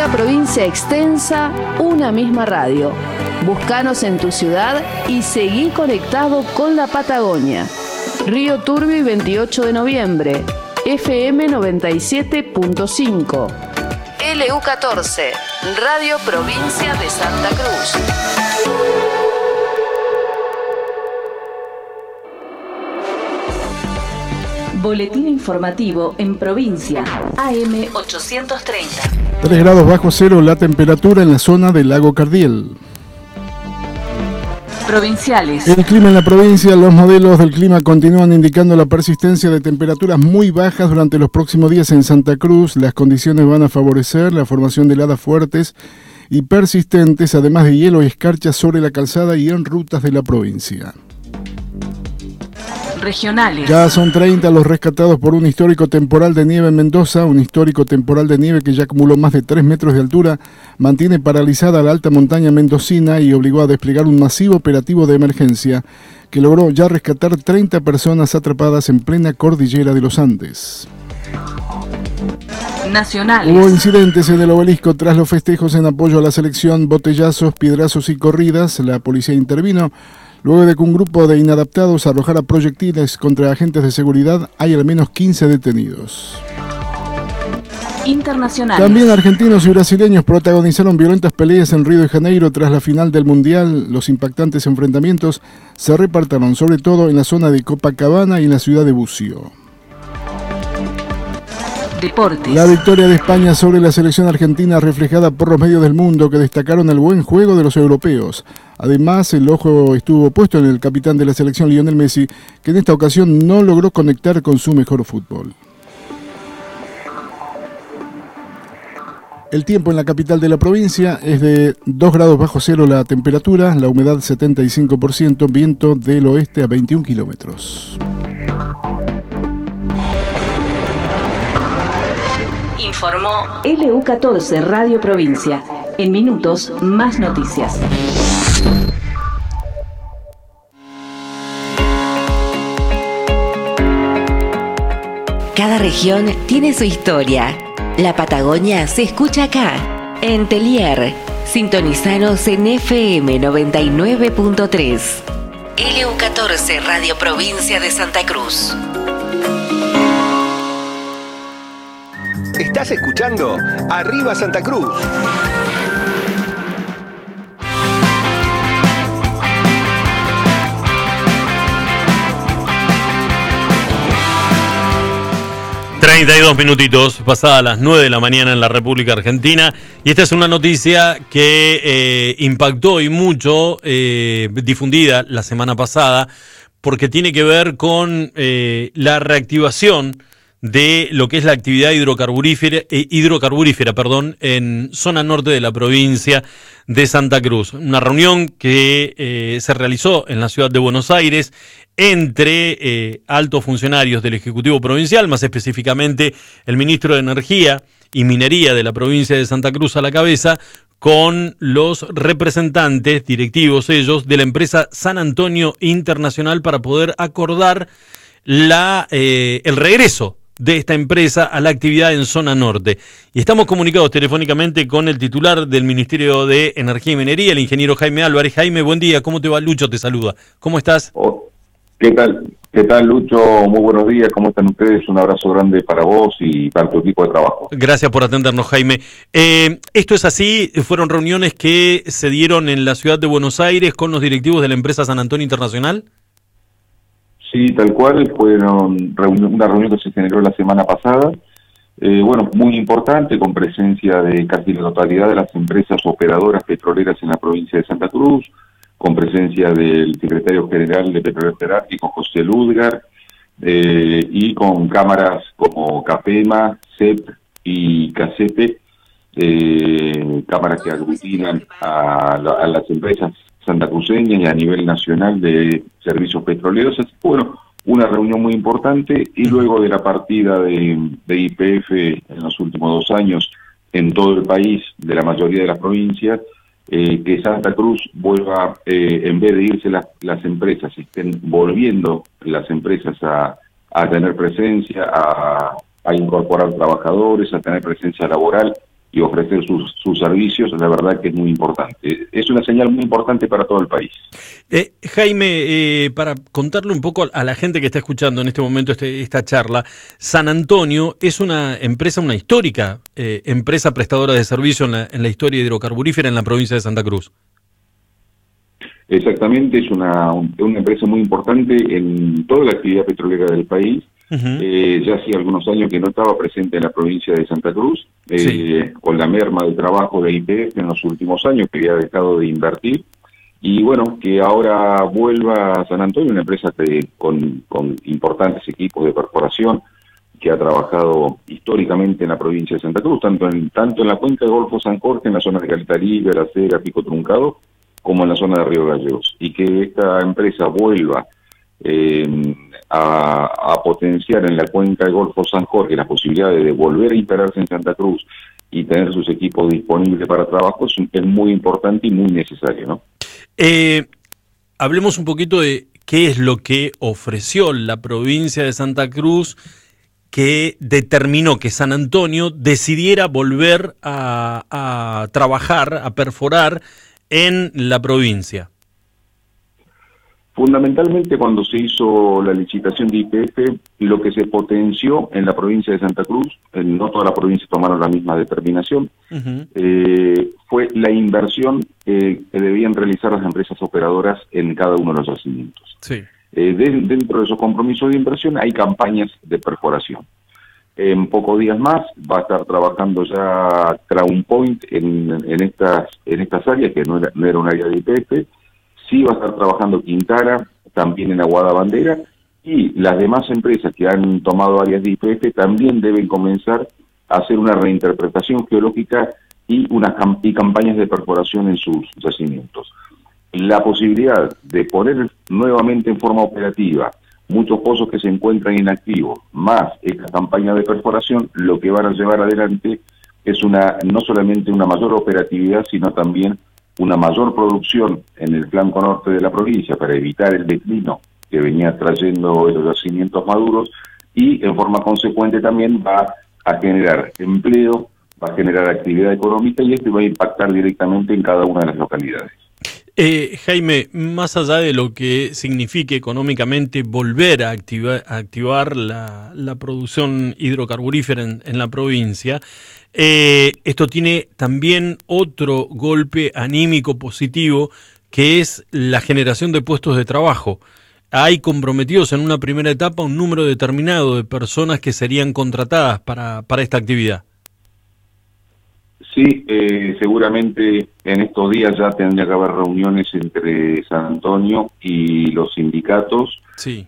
Una provincia extensa, una misma radio. Búscanos en tu ciudad y seguí conectado con la Patagonia. Río Turbio y 28 de noviembre, FM 97.5. LU14, Radio Provincia de Santa Cruz. Boletín informativo en provincia, AM 830. 3 grados bajo cero la temperatura en la zona del lago Cardiel. Provinciales. El clima en la provincia, los modelos del clima continúan indicando la persistencia de temperaturas muy bajas durante los próximos días en Santa Cruz. Las condiciones van a favorecer la formación de heladas fuertes y persistentes, además de hielo y escarcha sobre la calzada y en rutas de la provincia. Regionales. Ya son 30 los rescatados por un histórico temporal de nieve en Mendoza. Un histórico temporal de nieve que ya acumuló más de 3 metros de altura, mantiene paralizada la alta montaña mendocina y obligó a desplegar un masivo operativo de emergencia que logró ya rescatar 30 personas atrapadas en plena cordillera de los Andes. Nacionales. Hubo incidentes en el obelisco tras los festejos en apoyo a la selección, botellazos, piedrazos y corridas. La policía intervino luego de que un grupo de inadaptados arrojara proyectiles contra agentes de seguridad. Hay al menos 15 detenidos. Internacionales. También argentinos y brasileños protagonizaron violentas peleas en Río de Janeiro tras la final del Mundial. Los impactantes enfrentamientos se repartieron sobre todo en la zona de Copacabana y en la ciudad de Bucio. Deportes. La victoria de España sobre la selección argentina reflejada por los medios del mundo que destacaron el buen juego de los europeos. Además, el ojo estuvo puesto en el capitán de la selección, Lionel Messi, que en esta ocasión no logró conectar con su mejor fútbol. El tiempo en la capital de la provincia es de 2 grados bajo cero la temperatura, la humedad 75%, viento del oeste a 21 kilómetros. Informó LU14 Radio Provincia. En minutos, más noticias. Cada región tiene su historia. La Patagonia se escucha acá, en Telier. Sintonizanos en FM 99.3. LU14 Radio Provincia de Santa Cruz. Estás escuchando Arriba Santa Cruz. ...32 minutitos, pasadas las 9 de la mañana en la República Argentina... ...y esta es una noticia que impactó y mucho, difundida la semana pasada... ...porque tiene que ver con la reactivación... de lo que es la actividad hidrocarburífera, en zona norte de la provincia de Santa Cruz. Una reunión que se realizó en la ciudad de Buenos Aires entre altos funcionarios del Ejecutivo Provincial, más específicamente el ministro de Energía y Minería de la provincia de Santa Cruz a la cabeza, con los representantes directivos ellos de la empresa San Antonio Internacional para poder acordar el regreso de esta empresa a la actividad en zona norte. Y estamos comunicados telefónicamente con el titular del Ministerio de Energía y Minería, el ingeniero Jaime Álvarez. Jaime, buen día, ¿cómo te va? Lucho te saluda. ¿Cómo estás? ¿Qué tal? ¿Qué tal, Lucho? Muy buenos días, ¿cómo están ustedes? Un abrazo grande para vos y para tu equipo de trabajo. Gracias por atendernos, Jaime. ¿Esto es así? ¿Fueron reuniones que se dieron en la ciudad de Buenos Aires con los directivos de la empresa San Antonio Internacional? Sí, tal cual, fue una reunión que se generó la semana pasada, muy importante, con presencia de casi la totalidad de las empresas operadoras petroleras en la provincia de Santa Cruz, con presencia del secretario general de Petróleos Jerárquicos, José Ludgar, y con cámaras como CAPEMA, CEP y CACEPE, cámaras que aglutinan a las empresas santacruceña y a nivel nacional de servicios petroleros. Así que, una reunión muy importante, y luego de la partida de YPF en los últimos 2 años en todo el país, de la mayoría de las provincias, que Santa Cruz vuelva, en vez de irse las empresas, estén volviendo las empresas a tener presencia, a incorporar trabajadores, a tener presencia laboral y ofrecer sus servicios, la verdad que es muy importante. Es una señal muy importante para todo el país. Jaime, para contarle un poco a la gente que está escuchando en este momento esta charla, San Antonio es una empresa, una histórica empresa prestadora de servicio en la historia hidrocarburífera en la provincia de Santa Cruz. Exactamente, es una empresa muy importante en toda la actividad petrolera del país. Ya hacía algunos años que no estaba presente en la provincia de Santa Cruz, con la merma de trabajo de YPF en los últimos años, que había dejado de invertir, y bueno, que ahora vuelva a San Antonio, una empresa con importantes equipos de perforación, que ha trabajado históricamente en la provincia de Santa Cruz, tanto en la cuenca de Golfo San Jorge, en la zona de Caletaría, La Cera, Pico Truncado, como en la zona de Río Gallegos, y que esta empresa vuelva a potenciar en la cuenca del Golfo San Jorge las posibilidades de volver a instalarse en Santa Cruz y tener sus equipos disponibles para trabajo es muy importante y muy necesario, ¿no? Hablemos un poquito de qué es lo que ofreció la provincia de Santa Cruz que determinó que San Antonio decidiera volver a trabajar, a perforar en la provincia. Fundamentalmente, cuando se hizo la licitación de YPF, lo que se potenció en la provincia de Santa Cruz, no todas las provincias tomaron la misma determinación, fue la inversión que debían realizar las empresas operadoras en cada uno de los yacimientos. Sí. Dentro de esos compromisos de inversión hay campañas de perforación. En pocos días más va a estar trabajando ya Crown Point en estas áreas, que no era un área de YPF. Sí va a estar trabajando Quintara, también en Aguada Bandera, y las demás empresas que han tomado áreas de YPF también deben comenzar a hacer una reinterpretación geológica y campañas de perforación en sus yacimientos. La posibilidad de poner nuevamente en forma operativa muchos pozos que se encuentran inactivos, más esta campaña de perforación, lo que van a llevar adelante es no solamente una mayor operatividad, sino también una mayor producción en el flanco norte de la provincia para evitar el declino que venía trayendo los yacimientos maduros, y en forma consecuente también va a generar empleo, va a generar actividad económica, y esto va a impactar directamente en cada una de las localidades. Jaime, más allá de lo que signifique económicamente volver a activar la producción hidrocarburífera en la provincia, esto tiene también otro golpe anímico positivo, que es la generación de puestos de trabajo. Hay comprometidos en una primera etapa un número determinado de personas que serían contratadas para esta actividad. Sí, seguramente en estos días ya tendría que haber reuniones entre San Antonio y los sindicatos. Sí.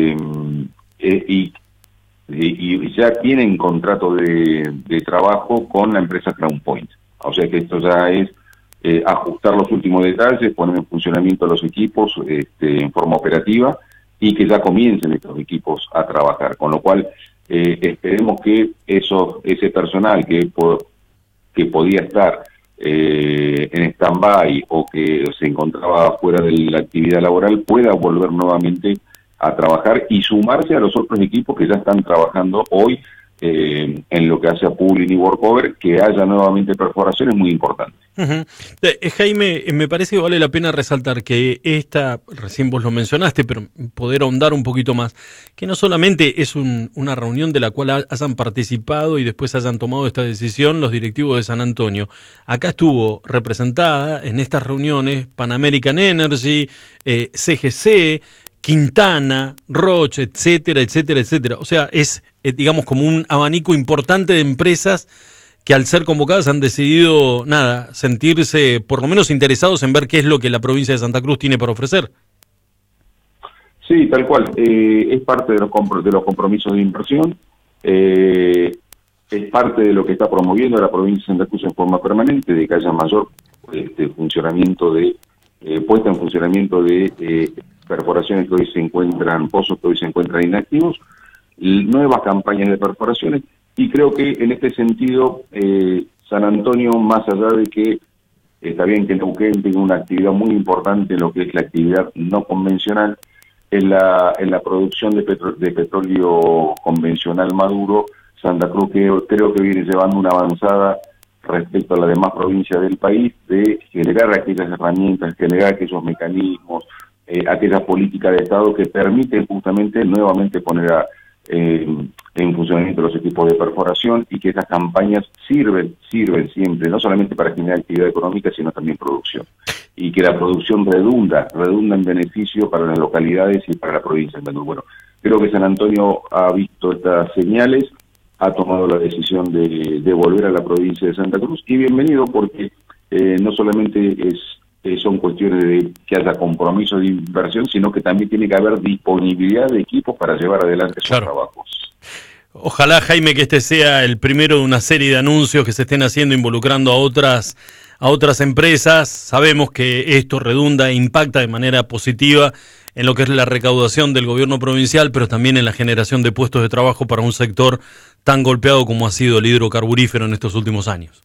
Y ya tienen contrato de trabajo con la empresa Crown Point. O sea que esto ya es ajustar los últimos detalles, poner en funcionamiento los equipos en forma operativa, y que ya comiencen estos equipos a trabajar. Con lo cual, esperemos que ese personal que podía estar en stand-by o que se encontraba fuera de la actividad laboral pueda volver nuevamente a trabajar y sumarse a los otros equipos que ya están trabajando hoy en lo que hace a pooling y workover. Que haya nuevamente perforación es muy importante. Jaime, me parece que vale la pena resaltar que recién vos lo mencionaste, pero poder ahondar un poquito más, que no solamente es una reunión de la cual hayan participado y después hayan tomado esta decisión los directivos de San Antonio. Acá estuvo representada en estas reuniones Pan American Energy, CGC, Quintana, Roche, etcétera, etcétera, etcétera. O sea, es, digamos, como un abanico importante de empresas que al ser convocadas han decidido, sentirse por lo menos interesados en ver qué es lo que la provincia de Santa Cruz tiene para ofrecer. Sí, tal cual. Es parte de los compromisos de inversión, es parte de lo que está promoviendo la provincia de Santa Cruz en forma permanente, de que haya mayor puesta en funcionamiento de perforaciones que hoy se encuentran, pozos que hoy se encuentran inactivos, nuevas campañas de perforaciones. Y creo que en este sentido, San Antonio, más allá de que está bien que Neuquén tiene una actividad muy importante en lo que es la actividad no convencional, en la producción de petróleo convencional maduro, Santa Cruz creo que viene llevando una avanzada respecto a las demás provincias del país, de generar aquellas herramientas, generar aquellos mecanismos, aquellas políticas de Estado que permiten justamente nuevamente poner en funcionamiento los equipos de perforación, y que esas campañas sirven siempre, no solamente para generar actividad económica, sino también producción. Y que la producción redunda en beneficio para las localidades y para la provincia de Mendoza. Bueno, creo que San Antonio ha visto estas señales, ha tomado la decisión de volver a la provincia de Santa Cruz, y bienvenido, porque no solamente son cuestiones de que haya compromiso de inversión, sino que también tiene que haber disponibilidad de equipos para llevar adelante esos trabajos. Ojalá, Jaime, que este sea el primero de una serie de anuncios que se estén haciendo involucrando a otras empresas. Sabemos que esto redunda e impacta de manera positiva en lo que es la recaudación del gobierno provincial, pero también en la generación de puestos de trabajo para un sector tan golpeado como ha sido el hidrocarburífero en estos últimos años.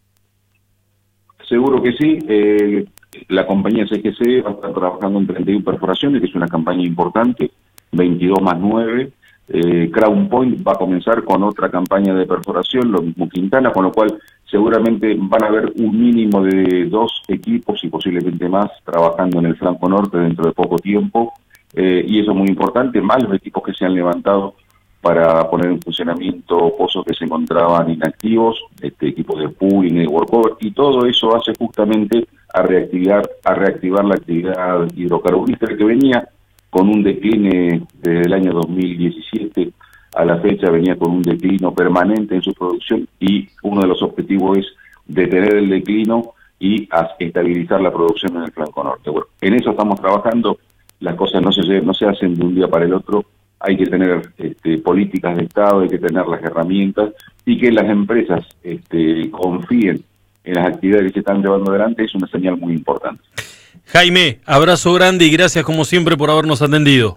Seguro que sí. La compañía CGC va a estar trabajando en 31 perforaciones, que es una campaña importante, 22 más 9. Crown Point va a comenzar con otra campaña de perforación, lo mismo Quintana, con lo cual seguramente van a haber un mínimo de 2 equipos y posiblemente más trabajando en el flanco norte dentro de poco tiempo, y eso es muy importante, más los equipos que se han levantado para poner en funcionamiento pozos que se encontraban inactivos, equipos de pooling, de workover, y todo eso hace justamente a reactivar la actividad hidrocarburífera, que venía con un decline desde el año 2017 a la fecha, venía con un declino permanente en su producción, y uno de los objetivos es detener el declino y estabilizar la producción en el flanco norte. Bueno, en eso estamos trabajando. Las cosas no se hacen de un día para el otro. Hay que tener políticas de Estado, hay que tener las herramientas, y que las empresas confíen en las actividades que se están llevando adelante es una señal muy importante. Jaime, abrazo grande y gracias como siempre por habernos atendido.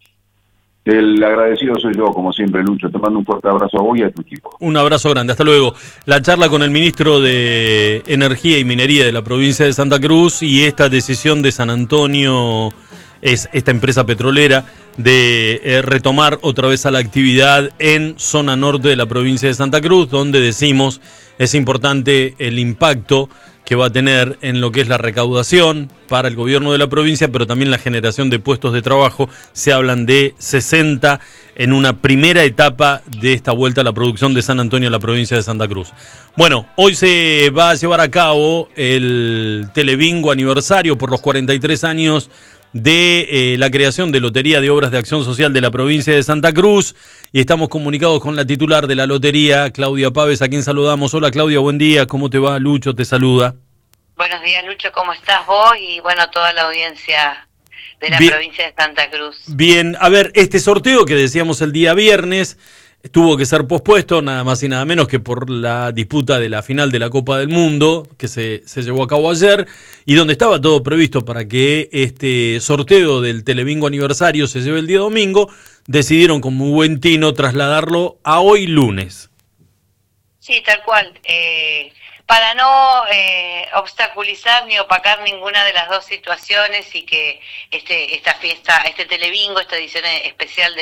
El agradecido soy yo, como siempre, Lucho. Te mando un fuerte abrazo a vos y a tu equipo. Un abrazo grande, hasta luego. La charla con el ministro de Energía y Minería de la provincia de Santa Cruz, y esta decisión de San Antonio, es esta empresa petrolera, de retomar otra vez a la actividad en zona norte de la provincia de Santa Cruz, donde decimos es importante el impacto que va a tener en lo que es la recaudación para el gobierno de la provincia, pero también la generación de puestos de trabajo. Se hablan de 60 en una primera etapa de esta vuelta a la producción de San Antonio a la provincia de Santa Cruz. Bueno, hoy se va a llevar a cabo el Telebingo aniversario por los 43 años de la creación de Lotería de Obras de Acción Social de la provincia de Santa Cruz, y estamos comunicados con la titular de la lotería, Claudia Pávez, a quien saludamos. Hola Claudia, buen día, ¿cómo te va? Lucho te saluda. Buenos días Lucho, ¿cómo estás vos? Y bueno, toda la audiencia de la provincia de Santa Cruz. Bien, a ver, este sorteo que decíamos el día viernes tuvo que ser pospuesto, nada más y nada menos que por la disputa de la final de la Copa del Mundo, que se llevó a cabo ayer, y donde estaba todo previsto para que este sorteo del Telebingo aniversario se lleve el día domingo, decidieron con muy buen tino trasladarlo a hoy lunes. Sí, tal cual. Para no obstaculizar ni opacar ninguna de las dos situaciones, y que esta fiesta, este Telebingo, esta edición especial